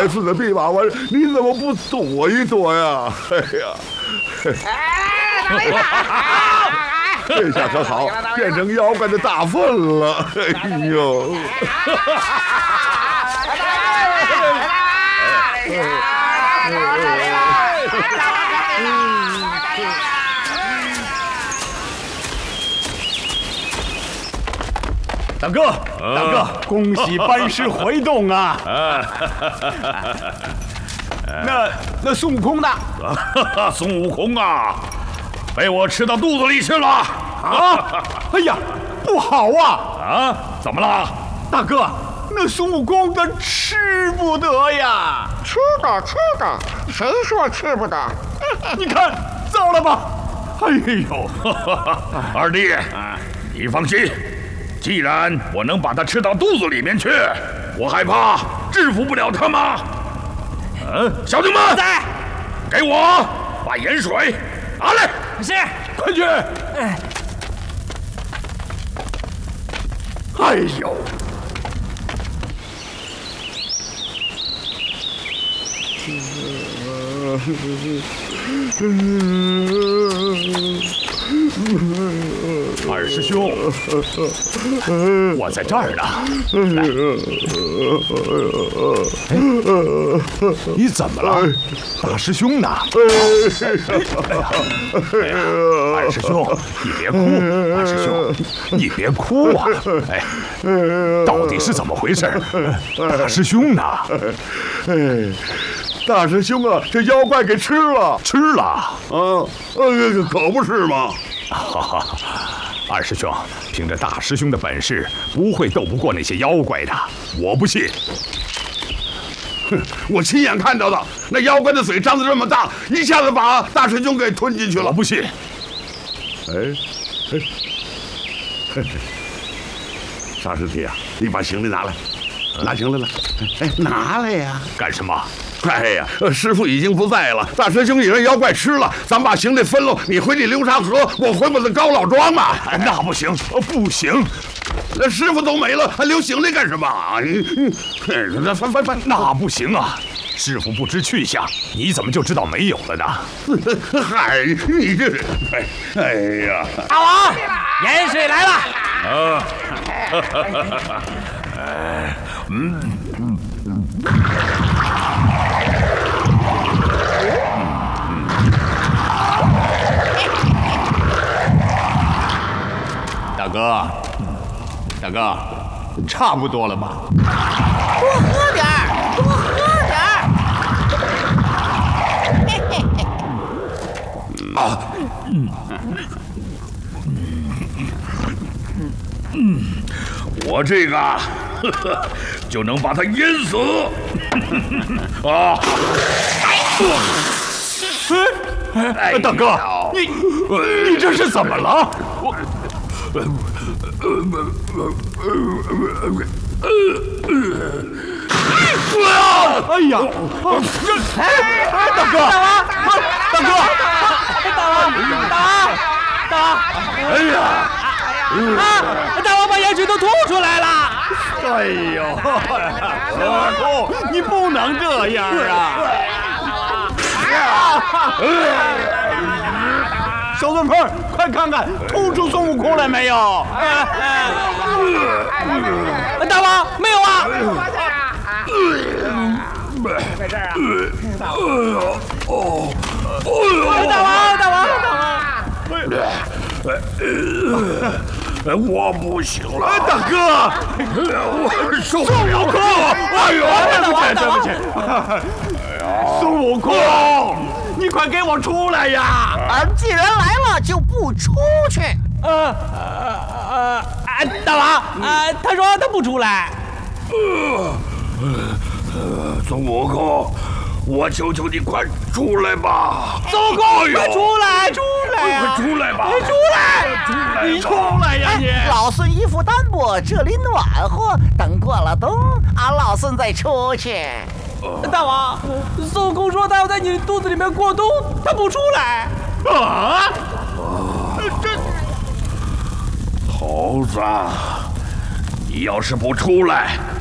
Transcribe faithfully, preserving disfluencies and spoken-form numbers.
该死的弼马温，你怎么不躲一躲呀？哎呀！这下可好，变成妖怪的大粪了！哎呦！ 大哥，大哥，恭喜班师回洞啊！那那孙悟空呢？ 孙悟空啊，被我吃到肚子里去了！ 啊！哎呀，不好啊！ 啊，怎么了？ 大哥，那孙悟空他吃不得呀！ 吃的，吃的，谁说吃不得？ 你看，糟了吧！哎呦， 二弟，你放心。既然我能把他吃到肚子里面去，我害怕制服不了他吗？嗯，小弟们， 在， 给我把盐水拿来。 是， 快去！ 哎， 哎呦！ 二师兄，我在这儿呢。哎，你怎么了？大师兄呢？哎呀，哎呀，二师兄，你别哭，二师兄，你别哭啊！哎，到底是怎么回事？大师兄呢？ 哎。大师兄啊，这妖怪给吃了， 吃了啊！ 呃，可不是嘛！ 哈哈，二师兄，凭着大师兄的本事，不会斗不过那些妖怪的，我不信。 哼，我亲眼看到的，那妖怪的嘴张得这么大，一下子把大师兄给吞进去了。 我不信。 哎，哎，嘿嘿，沙师弟啊，你把行李拿来，拿行李来。哎，拿来呀！ 干什么？ 哎呀，师傅已经不在了，大师兄也让妖怪吃了，咱们把行李分喽，你回你流沙河，我回我的高老庄嘛。 那不行，不行， 那师傅都没了，还留行李干什么？那翻翻翻， 那不行啊！师傅不知去向，你怎么就知道没有了呢？ 嗨，你这，哎，哎呀， 大王，盐水来了。 啊，哎，嗯嗯嗯。 大哥，大哥，差不多了吧？ 多喝点儿，多喝点儿。嘿嘿嘿。 啊，嗯嗯，我这个呵呵就能把他淹死。啊！ 哎，大哥，你你这是怎么了？我。哎呀！这哎，大哥，大哥， 大王，大王，大王！ 哎呀！ 啊！大王把盐水都吐出来了！ 哎呦，孙悟空，你不能这样啊！小孙胖，快看看吐出孙悟空来没有？ 大王没有啊！ 在这儿啊！ 哦哦！大王，大王，大王！我不行了， 大哥， 我受不了了！哎呦，对不起，对不起！孙悟空，你快给我出来呀！ 啊，既然来了，就不出去。 呃呃呃，大王，啊，他说他不出来。 孙悟空，我求求你快出来吧！ 孙悟空，快出来，出来呀！ 快出来吧！ 出来， 出来， 你出来呀你！ 老孙衣服单薄，这里暖和，等过了冬，俺老孙再出去。 大王，孙悟空说他要在你肚子里面过冬，他不出来。 啊！这猴子，你要是不出来，